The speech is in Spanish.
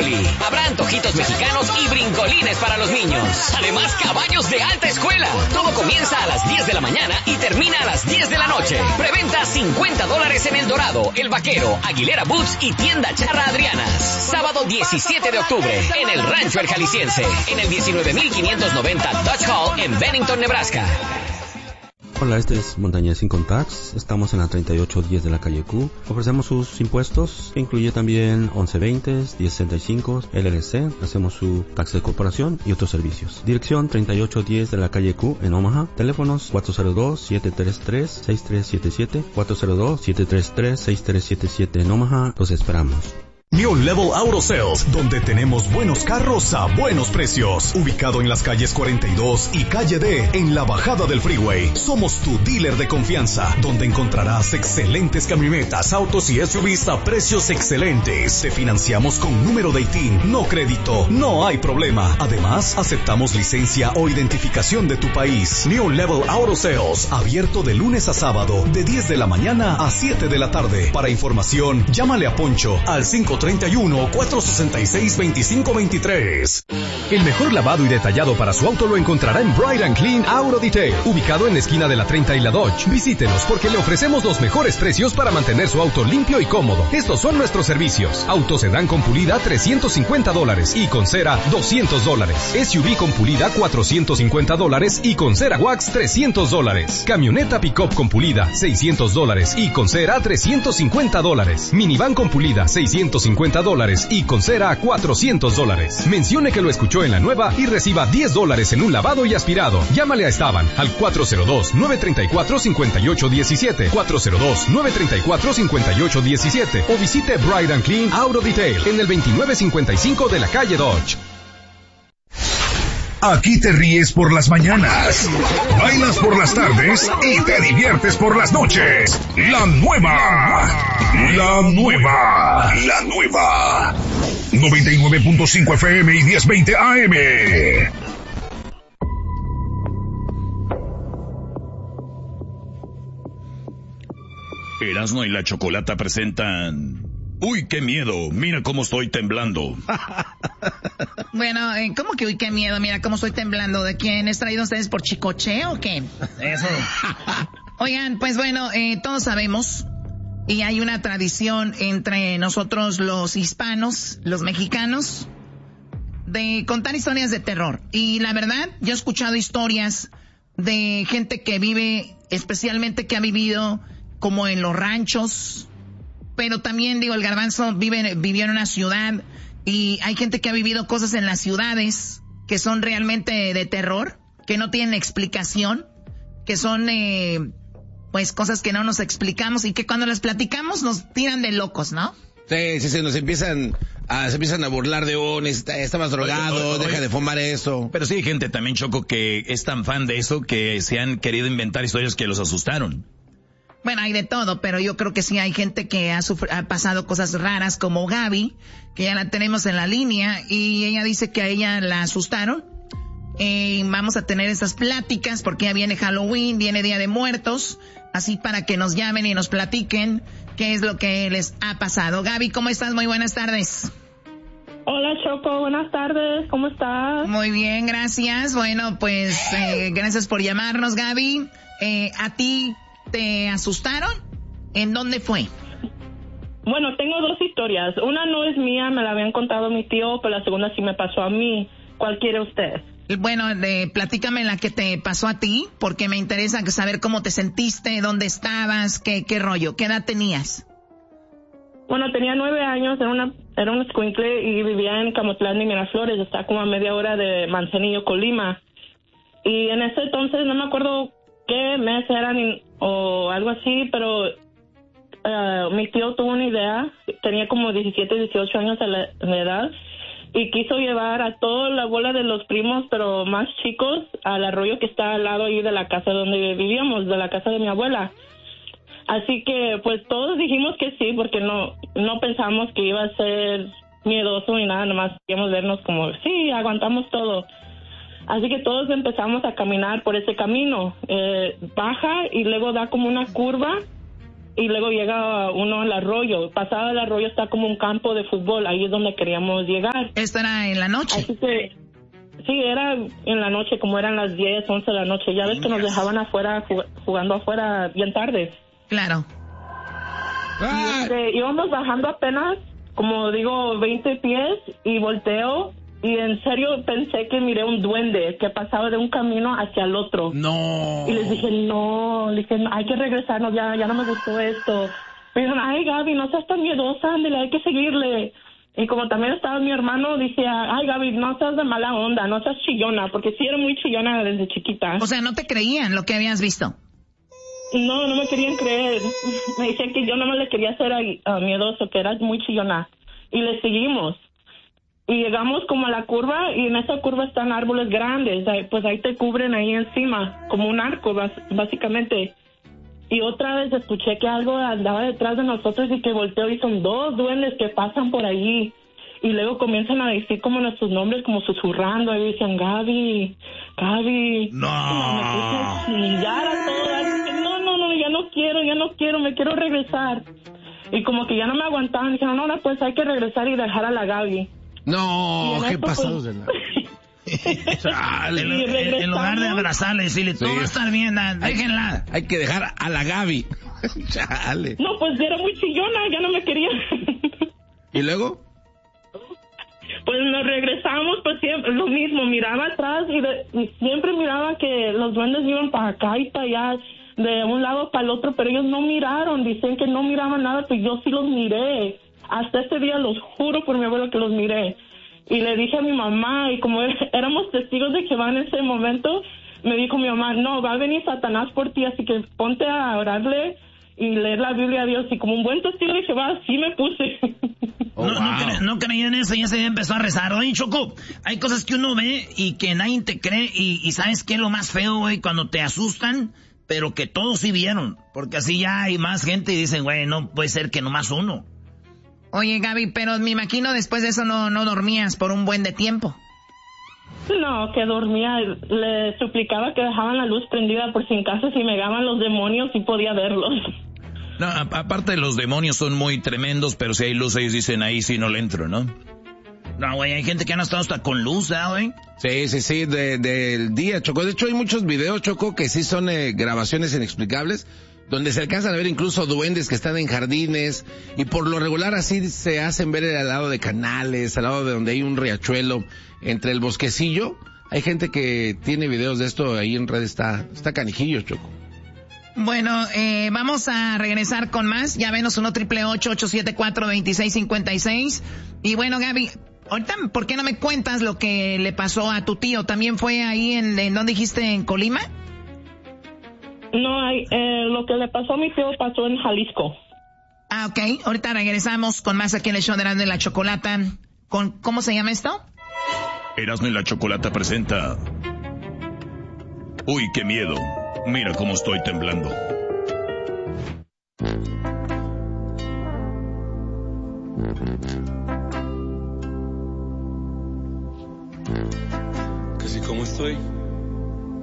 Poli. Habrá antojitos mexicanos y brincolines para los niños. Además, caballos de alta escuela. Todo comienza a las 10 de la mañana y termina a las 10 de la noche. Preventa $50 en El Dorado, El Vaquero, Aguilera Boots y Tienda Charra Adrianas. Sábado 17 de octubre en el Rancho El Jalisciense, en el 19590 Dodge Hall en Bennington, Nebraska. Hola, este es Montañez Sin Tax. Estamos en la 3810 de la calle Q. Ofrecemos sus impuestos, que incluye también 1120, 1065, LLC. Hacemos su tax de corporación y otros servicios. Dirección 3810 de la calle Q en Omaha. Teléfonos 402-733-6377, 402-733-6377 en Omaha. Los esperamos. New Level Auto Sales, donde tenemos buenos carros a buenos precios. Ubicado en las calles 42 y calle D, en la bajada del freeway. Somos tu dealer de confianza, donde encontrarás excelentes camionetas, autos y SUVs a precios excelentes. Te financiamos con número de ITIN, no crédito, no hay problema. Además, aceptamos licencia o identificación de tu país. New Level Auto Sales, abierto de lunes a sábado, de 10 de la mañana a 7 de la tarde. Para información, llámale a Poncho al 531-466-2523. El mejor lavado y detallado para su auto lo encontrará en Bright and Clean Auto Detail, ubicado en la esquina de la 30 y la Dodge. Visítenos porque le ofrecemos los mejores precios para mantener su auto limpio y cómodo. Estos son nuestros servicios: auto sedán con pulida $350 y con cera $200. SUV con pulida $450 y con cera wax $300. Camioneta pick-up con pulida $600 y con cera $350. Minivan con pulida $650 y con cera $400. Mencione que lo escuchó en la nueva y reciba $10 en un lavado y aspirado. Llámale a Esteban al 402-934-5817, 402-934-5817 o visite Bright and Clean Auto Detail en el 2955 de la calle Dodge. Aquí te ríes por las mañanas, bailas por las tardes y te diviertes por las noches. La nueva 99.5 FM y 1020 AM. Erasmo y la Chocolata presentan... ¡Uy, qué miedo! Mira cómo estoy temblando. Bueno, ¿cómo que uy, qué miedo? Mira cómo estoy temblando. ¿De quién es traído ustedes por Chicoche o qué? Eso. Oigan, pues bueno, todos sabemos, y hay una tradición entre nosotros los hispanos, los mexicanos, de contar historias de terror. Y la verdad, yo he escuchado historias de gente que vive, especialmente que ha vivido como en los ranchos, pero también, digo, el Garbanzo vivió en una ciudad y hay gente que ha vivido cosas en las ciudades que son realmente de terror, que no tienen explicación, que son, pues, cosas que no nos explicamos y que cuando las platicamos nos tiran de locos, ¿no? Sí, nos empiezan a burlar de estabas drogado, deja de fumar eso. Pero sí hay gente también, Choco, que es tan fan de eso que se han querido inventar historias que los asustaron. Bueno, hay de todo, pero yo creo que sí hay gente que ha pasado cosas raras, como Gaby, que ya la tenemos en la línea, y ella dice que a ella la asustaron. Vamos a tener estas pláticas porque ya viene Halloween, viene Día de Muertos, así para que nos llamen y nos platiquen qué es lo que les ha pasado. Gaby, ¿cómo estás? Muy buenas tardes. Hola, Choco, buenas tardes, ¿cómo estás? Muy bien, gracias. Bueno, pues gracias por llamarnos, Gaby. ¿A ti te asustaron? ¿En dónde fue? Bueno, tengo dos historias. Una no es mía, me la habían contado mi tío, pero la segunda sí me pasó a mí. ¿Cuál quiere usted? Bueno, platícame la que te pasó a ti, porque me interesa saber cómo te sentiste, dónde estabas, qué rollo, qué edad tenías. Bueno, tenía 9 años, era un escuincle y vivía en Camotlán de Miraflores, está como a media hora de Manzanillo, Colima. Y en ese entonces no me acuerdo qué mes eran o algo así, pero mi tío tuvo una idea, tenía como 17, 18 años de la edad, y quiso llevar a toda la bola de los primos, pero más chicos, al arroyo que está al lado ahí de la casa donde vivíamos, de la casa de mi abuela. Así que pues todos dijimos que sí, porque no pensamos que iba a ser miedoso ni nada, nomás queríamos vernos como, sí, aguantamos todo. Así que todos empezamos a caminar por ese camino, baja y luego da como una curva y luego llega uno al arroyo. Pasado el arroyo está como un campo de fútbol, ahí es donde queríamos llegar. ¿Esto era en la noche? Así que, sí, era en la noche, como eran las 10, 11 de la noche. Ya ves que nos dejaban afuera, jugando afuera bien tarde. Claro. Y íbamos bajando apenas, como digo, 20 pies, y volteo, y en serio pensé que miré un duende que pasaba de un camino hacia el otro. No. Y les dije, no, hay que regresarnos, ya no me gustó esto. Me dijeron, ay, Gaby, no seas tan miedosa, ándale, hay que seguirle. Y como también estaba mi hermano, dije, ay, Gaby, no seas de mala onda, no seas chillona, porque sí era muy chillona desde chiquita. O sea, ¿no te creían lo que habías visto? No me querían creer. Me decían que yo nomás le quería hacer miedoso, que era muy chillona. Y le seguimos. Y llegamos como a la curva, y en esa curva están árboles grandes. Pues ahí te cubren ahí encima, como un arco, básicamente. Y otra vez escuché que algo andaba detrás de nosotros y que volteó, y son 2 duendes que pasan por allí. Y luego comienzan a decir como nuestros nombres, como susurrando. Y dicen, Gaby. No. Me puse a chillar a todas. No, ya no quiero, me quiero regresar. Y como que ya no me aguantaban, dijeron, no, pues hay que regresar y dejar a la Gaby. No, qué pasado pues, de la... En lugar de abrazarle y decirle, todo va a estar bien, déjenla. Hay que dejar a la Gaby. Chale. No, pues era muy chillona, ya no me quería. ¿Y luego? Pues nos regresamos, pues siempre lo mismo, miraba atrás y siempre miraba que los duendes iban para acá y para allá, de un lado para el otro, pero ellos no miraron, dicen que no miraban nada, pues yo sí los miré. Hasta ese día los juro por mi abuelo que los miré. Y le dije a mi mamá, y como éramos testigos de Jehová en ese momento, me dijo mi mamá, no, va a venir Satanás por ti, así que ponte a orarle y leer la Biblia a Dios. Y como un buen testigo de Jehová, así me puse. Oh, no creía en eso, ya se empezó a rezar. Oye, Choco, hay cosas que uno ve y que nadie te cree, y ¿sabes qué es lo más feo, güey? Cuando te asustan, pero que todos sí vieron, porque así ya hay más gente y dicen, güey, no puede ser que nomás uno. Oye, Gaby, pero me imagino después de eso no dormías por un buen de tiempo. No, que dormía, le suplicaba que dejaban la luz prendida por si en caso si me llegaban los demonios y podía verlos. No, aparte los demonios son muy tremendos, pero si hay luz ellos dicen ahí sí no le entro, ¿no? No, güey, hay gente que han estado hasta con luz, ¿eh, güey? Sí, del día, Choco. De hecho, hay muchos videos, Choco, que sí son grabaciones inexplicables, donde se alcanzan a ver incluso duendes que están en jardines, y por lo regular así se hacen ver al lado de canales, al lado de donde hay un riachuelo, entre el bosquecillo. Hay gente que tiene videos de esto ahí en red, está canijillo, Choco. Bueno, vamos a regresar con más. Ya venos 1-888-874-2656. Y bueno, Gaby, ahorita, ¿por qué no me cuentas lo que le pasó a tu tío? ¿También fue ahí en ¿dónde dijiste? ¿En Colima? No, lo que le pasó a mi tío pasó en Jalisco. Ah, ok. Ahorita regresamos con más aquí en el show de Erasmo y la Chocolata. ¿Cómo se llama esto? Erasmo y la Chocolata presenta... Uy, qué miedo. Mira cómo estoy temblando. Casi como estoy.